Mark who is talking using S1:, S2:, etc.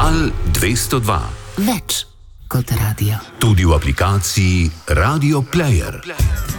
S1: Val 202.
S2: Več kot radio.
S1: Tudi v aplikaciji Radio Player.